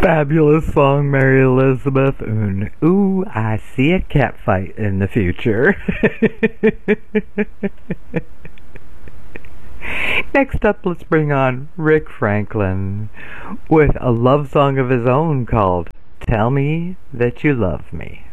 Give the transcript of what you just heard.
Fabulous song, Mary Elizabeth. And ooh, I see a cat fight in the future. Next up, let's bring on Rick Franklin with a love song of his own called Tell Me That You Love Me.